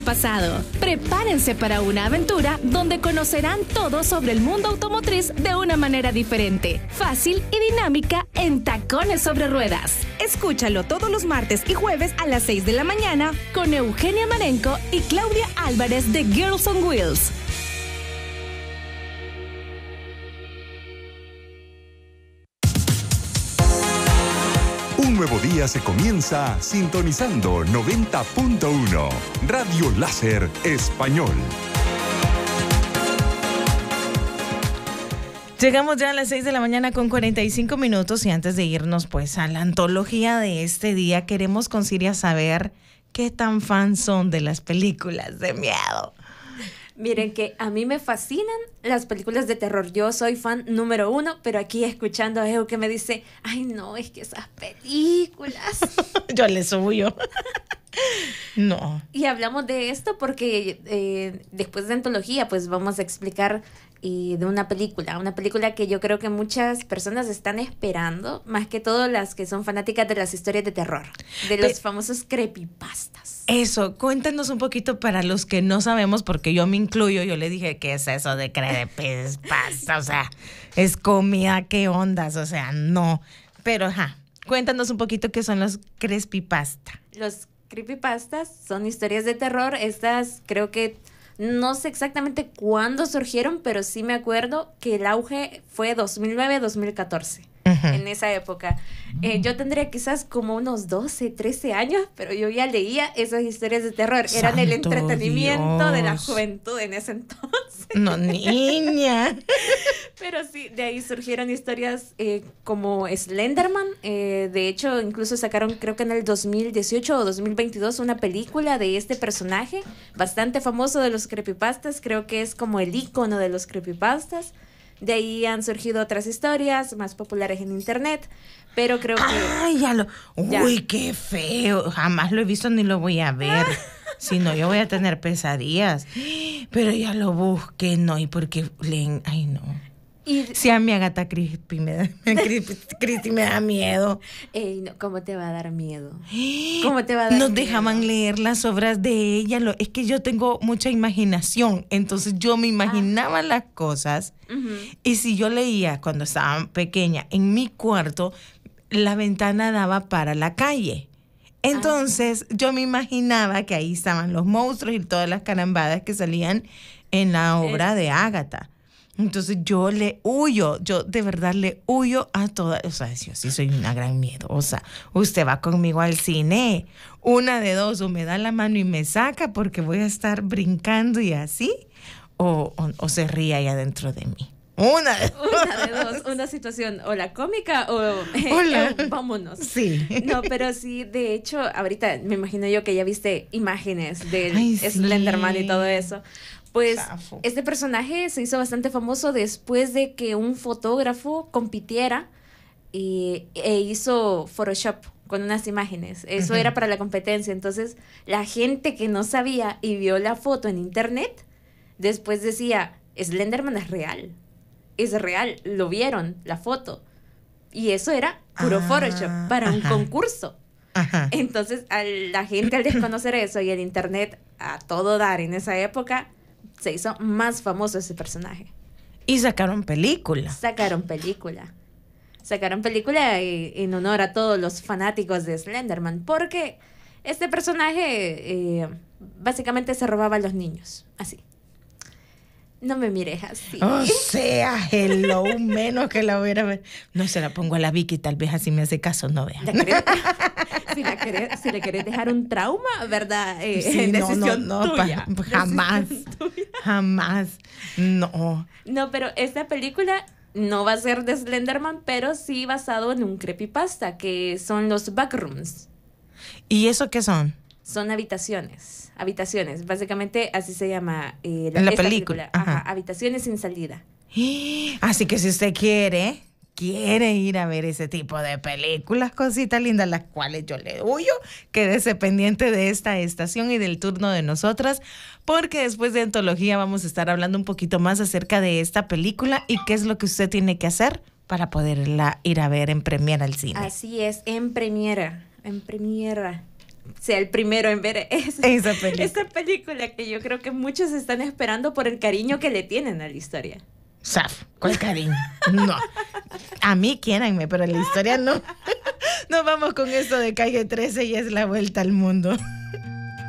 Pasado. Prepárense para una aventura donde conocerán todo sobre el mundo automotriz de una manera diferente, fácil y dinámica en Tacones sobre Ruedas. Escúchalo todos los martes y jueves a las 6 de la mañana con Eugenia Marenco y Claudia Álvarez de Girls on Wheels. Un nuevo día se comienza sintonizando 90.1 Radio Láser Español. Llegamos ya a las 6 de la mañana con 45 minutos y antes de irnos pues a la antología de este día queremos con Siria saber qué tan fans son de las películas de miedo. Miren que a mí me fascinan las películas de terror. Yo soy fan número 1, pero aquí escuchando a Evo que me dice, ay no, es que esas películas. Yo le suyo. No. Y hablamos de esto porque después de antología pues vamos a explicar de una película que yo creo que muchas personas están esperando, más que todo las que son fanáticas de las historias de terror, de los famosos creepypastas. Eso, cuéntanos un poquito para los que no sabemos, porque yo me incluyo, yo le dije, ¿qué es eso de creepypasta? O sea, es comida, ¿qué ondas? O sea, no. Pero, cuéntanos un poquito qué son los creepypasta. Los creepypastas son historias de terror, estas creo que no sé exactamente cuándo surgieron, pero sí me acuerdo que el auge fue 2009-2014. En esa época. Yo tendría quizás como unos 12, 13 años, pero yo ya leía esas historias de terror. Eran el entretenimiento de la juventud en ese entonces. No, niña. Pero sí, de ahí surgieron historias como Slenderman. De hecho, incluso sacaron, creo que en el 2018 o 2022, una película de este personaje bastante famoso de los creepypastas. Creo que es como el ícono de los creepypastas. De ahí han surgido otras historias más populares en internet, pero creo que... ¡Ay, Uy, qué feo! Jamás lo he visto ni lo voy a ver. Si no, yo voy a tener pesadillas. Pero ya lo busqué, no, y porque leen... Ay, no. Si a mi Agatha Christie me da miedo. Ey, no, ¿cómo te va a dar miedo? ¿Cómo te va a dar Nos miedo? dejaban leer las obras de ella. Es que yo tengo mucha imaginación. Entonces yo me imaginaba las cosas. Y si yo leía cuando estaba pequeña en mi cuarto, la ventana daba para la calle. Entonces yo me imaginaba que ahí estaban los monstruos y todas las carambadas que salían en la obra de Agatha. Entonces yo de verdad le huyo a todas, o sea, yo sí soy una gran miedosa. Usted va conmigo al cine, una de dos, o me da la mano y me saca porque voy a estar brincando y así, o se ríe ahí adentro de mí. Una de dos, una situación o la cómica o vámonos. Sí. No, pero sí, de hecho, ahorita me imagino yo que ya viste imágenes del Slenderman y todo eso. Pues este personaje se hizo bastante famoso después de que un fotógrafo compitiera e hizo Photoshop con unas imágenes. Eso era para la competencia. Entonces, la gente que no sabía y vio la foto en internet, después decía, Slenderman es real. Es real. Lo vieron, la foto. Y eso era puro Photoshop para un concurso. Entonces, la gente al desconocer eso y el internet a todo dar en esa época, se hizo más famoso ese personaje. Y sacaron película. Sacaron película en honor a todos los fanáticos de Slenderman, porque este personaje básicamente se robaba a los niños, así. No me mires así. O sea, hello, menos que la hubiera... No, se la pongo a la Vicky, tal vez así me hace caso, no vean. Si le querés dejar un trauma, ¿verdad? Sí, decisión tuya. Jamás, jamás, no. No, pero esta película no va a ser de Slenderman, pero sí basado en un creepypasta, que son los backrooms. ¿Y eso qué son? Son habitaciones, básicamente así se llama la película. Habitaciones sin salida. Así que si usted quiere ir a ver ese tipo de películas, cositas lindas, las cuales yo le huyo, quédese pendiente de esta estación y del turno de nosotras, porque después de antología vamos a estar hablando un poquito más acerca de esta película y qué es lo que usted tiene que hacer para poderla ir a ver en premiera al cine. Así es, en premiera. sea el primero en ver esa película que yo creo que muchos están esperando por el cariño que le tienen a la historia. Saf, ¿cuál cariño? No. A mí quiéranme, pero la historia no. Nos vamos con eso de Calle 13 y es la vuelta al mundo.